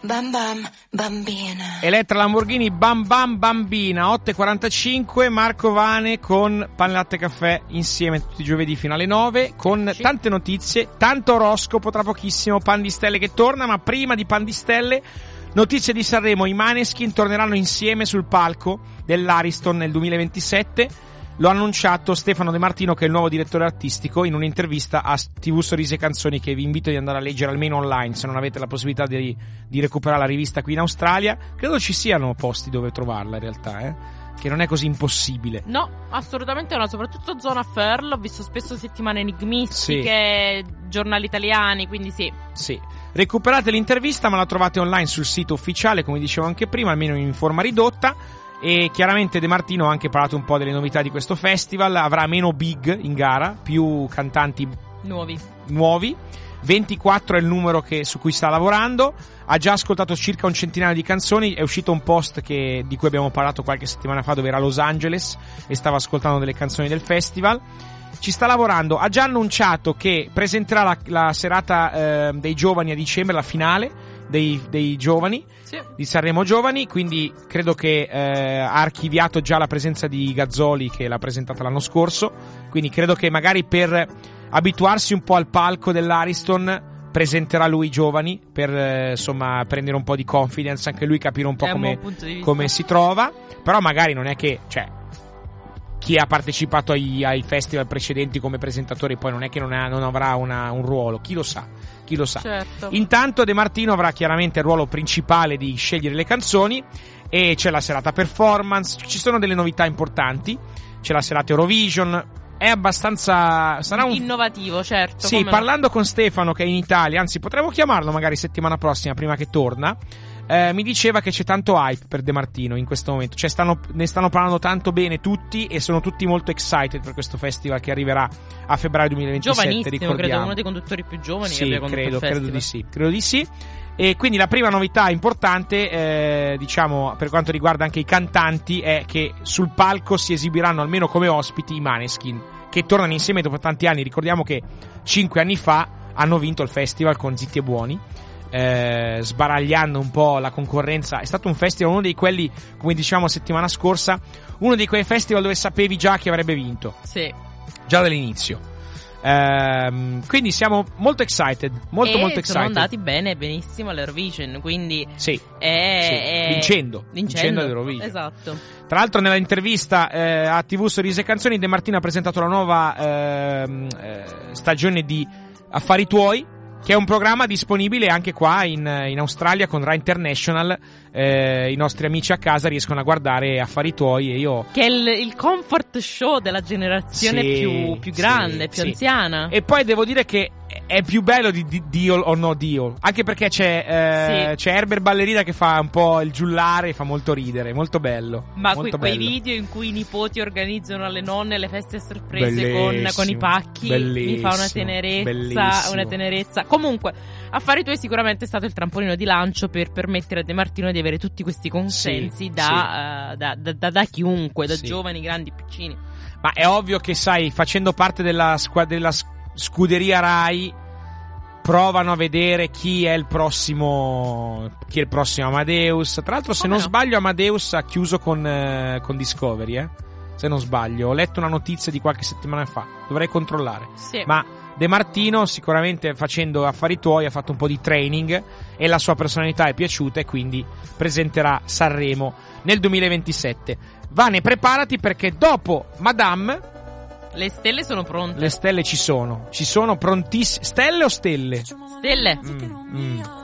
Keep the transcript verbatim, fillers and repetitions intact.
Bam bam bambina. Elettra Lamborghini, Bam Bam Bambina. Otto e quarantacinque, Marco Vane con Pane Latte Caffè insieme tutti i giovedì fino alle nove con sì. tante notizie, tanto oroscopo, tra pochissimo Pan di Stelle che torna, ma prima di Pan di Stelle notizie di Sanremo. I Maneskin torneranno insieme sul palco dell'Ariston nel duemilaventisette. Lo ha annunciato Stefano De Martino, che è il nuovo direttore artistico, in un'intervista a tivù Sorrisi e Canzoni, che vi invito di andare a leggere almeno online se non avete la possibilità di, di recuperare la rivista qui in Australia. Credo ci siano posti dove trovarla in realtà, eh? Che non è così impossibile. No, assolutamente no, soprattutto zona Ferl, ho visto spesso settimane enigmistiche, sì. giornali italiani, quindi sì. Sì. Recuperate l'intervista, ma la trovate online sul sito ufficiale, come dicevo anche prima, almeno in forma ridotta. E chiaramente De Martino ha anche parlato un po' delle novità di questo festival. Avrà meno big in gara, più cantanti nuovi. nuovi. ventiquattro è il numero che, su cui sta lavorando. Ha già ascoltato circa un centinaio di canzoni. È uscito un post che, di cui abbiamo parlato qualche settimana fa, dove era a Los Angeles e stava ascoltando delle canzoni del festival. Ci sta lavorando. Ha già annunciato che presenterà la, la serata eh, dei giovani a dicembre, la finale dei, dei giovani, sì. di Sanremo Giovani, quindi credo che eh, ha archiviato già la presenza di Gazzoli, che l'ha presentata l'anno scorso, quindi credo che magari per abituarsi un po' al palco dell'Ariston presenterà lui i giovani per eh, insomma prendere un po' di confidence, anche lui capire un po' come, come si trova. Però magari non è che, cioè, chi ha partecipato ai, ai festival precedenti come presentatore poi non è che non, ha, non avrà una, un ruolo, chi lo sa, chi lo sa. Certo. Intanto De Martino avrà chiaramente il ruolo principale di scegliere le canzoni, e c'è la serata performance, ci sono delle novità importanti, c'è la serata Eurovision. È abbastanza, sarà un innovativo, certo. Sì, parlando no? con Stefano, che è in Italia, anzi potremmo chiamarlo magari settimana prossima, prima che torna. Eh, mi diceva che c'è tanto hype per De Martino in questo momento, cioè stanno, ne stanno parlando tanto bene tutti, e sono tutti molto excited per questo festival che arriverà a febbraio duemilaventisette. Giovanissimo, ricordiamo. Credo uno dei conduttori più giovani sì, che abbia condotto credo, il festival. credo di sì, credo di sì. E quindi la prima novità importante, eh, diciamo, per quanto riguarda anche i cantanti, è che sul palco si esibiranno almeno come ospiti i Maneskin, che tornano insieme dopo tanti anni. Ricordiamo che cinque anni fa hanno vinto il festival con Zitti e Buoni, eh, sbaragliando un po' la concorrenza. È stato un festival, uno di quelli, come dicevamo settimana scorsa, uno di quei festival dove sapevi già chi avrebbe vinto. Sì. Già dall'inizio. Ehm, quindi siamo molto excited, molto e molto excited. Sono andati bene, benissimo all'Eurovision, quindi sì, è, sì. È... vincendo, vincendo vincendo all'Eurovision. Esatto. Tra l'altro nell'intervista eh, a tivù Sorrisi e Canzoni, De Martino ha presentato la nuova eh, eh, stagione di Affari Tuoi, che è un programma disponibile anche qua in, in Australia con Rai International. Eh, i nostri amici a casa riescono a guardare Affari Tuoi, e io... Che è il, il comfort show della generazione sì, più, più grande, sì, più sì. anziana. E poi devo dire che è più bello di, di Deal or No Deal, anche perché c'è, eh, sì. c'è Herbert Ballerina che fa un po' il giullare, fa molto ridere, molto bello. Ma molto que, bello. quei video in cui i nipoti organizzano alle nonne le feste a sorprese con, con i pacchi, mi fa una tenerezza, bellissimo. una tenerezza. Comunque, Affari Tuoi sicuramente è stato il trampolino di lancio per permettere a De Martino di avere tutti questi consensi sì, da, sì. Uh, da, da, da, da chiunque, da sì. giovani, grandi, piccini. Ma è ovvio che, sai, facendo parte della, squ- della scuderia Rai, provano a vedere chi è il prossimo chi è il prossimo Amadeus. Tra l'altro, se Come non no? sbaglio, Amadeus ha chiuso con, eh, con Discovery, eh? Se non sbaglio, ho letto una notizia di qualche settimana fa, dovrei controllare. Sì. Ma De Martino sicuramente, facendo Affari Tuoi, ha fatto un po' di training e la sua personalità è piaciuta, e quindi presenterà Sanremo nel duemilaventisette. Vane, preparati, perché dopo Madame le stelle sono pronte. le stelle ci sono, ci sono prontissime. Stelle o stelle? Stelle. Mm, mm.